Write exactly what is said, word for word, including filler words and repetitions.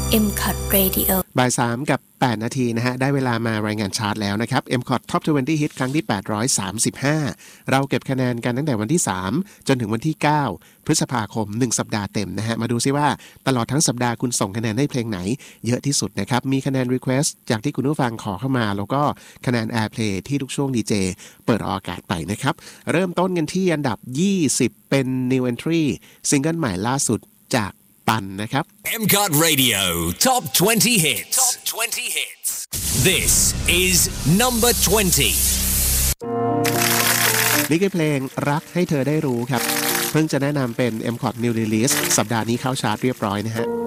เอ็ม ซี โอ ที Radio บ่ายสามกับแปดนาทีนะฮะได้เวลามารายงานชาร์ตแล้วนะครับ เอ็ม ซี โอ ที Top ยี่สิบ Hit ครั้งที่แปดร้อยสามสิบห้าเราเก็บคะแนนกันตั้งแต่วันที่สามจนถึงวันที่เก้าพฤษภาคมหนึ่งสัปดาห์เต็มนะฮะมาดูซิว่าตลอดทั้งสัปดาห์คุณส่งคะแนนให้เพลงไหนเยอะที่สุดนะครับมีคะแนน Request จากที่คุณผู้ฟังขอเข้ามาแล้วก็คะแนน Airplay ที่ทุกช่วง ดี เจ เปิดออกอากาศไปนะครับเริ่มต้นกันที่อันดับยี่สิบเป็น New Entry ซิงเกิลใหม่ล่าสุดจากปันนะครับเอ็ม ซี โอ ที Radio Top ยี่สิบ Hits Top ยี่สิบ Hits This is number twenty นี่คือเพลงรักให้เธอได้รู้ครับเพิ่งจะแนะนำเป็น เอ็ม ซี โอ ที New Release สัปดาห์นี้เข้าชาร์ตเรียบร้อยนะฮะ